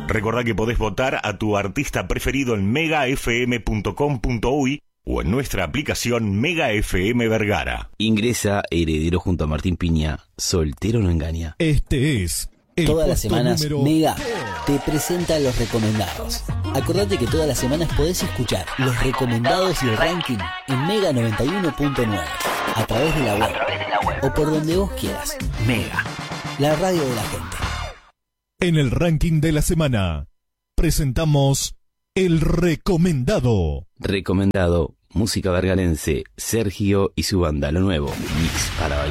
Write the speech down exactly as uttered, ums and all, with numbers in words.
Recordá que podés votar a tu artista preferido en mega f m punto com punto uy o en nuestra aplicación Mega F M Vergara. Ingresa Heredero junto a Martín Piña. Soltero no engaña. Este es el Todas las semanas número... Mega te presenta los recomendados. Acordate que todas las semanas podés escuchar los recomendados y el ranking en Mega noventa y uno punto nueve a través de la web o por donde vos quieras. Mega, la radio de la gente. En el ranking de la semana presentamos el recomendado. Recomendado, música vergarense, Sergio y su banda, lo nuevo, Mix para bailar.